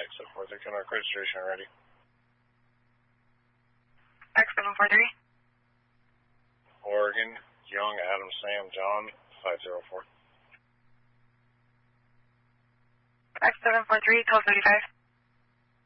X743, Kennewick registration ready. X743. Oregon, Young, Adam, Sam, John, 504. X743, 1235.